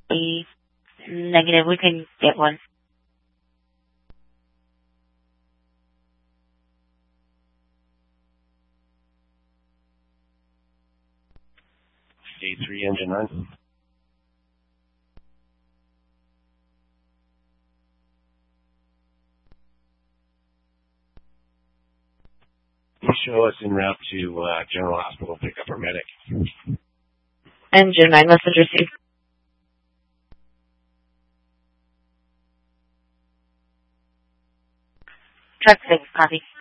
Negative, we can get one. A3, engine 9. You show us en route to General Hospital, pick up our medic. Engine 9, message received. Truck 6, copy.